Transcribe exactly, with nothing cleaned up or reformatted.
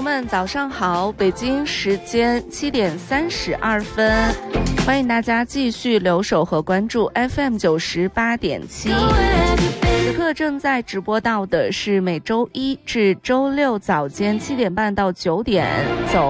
们早上好，北京时间七点三十二分，欢迎大家继续留守和关注 F M 九十八点七。此刻正在直播到的是每周一至周六早间七点半到九点走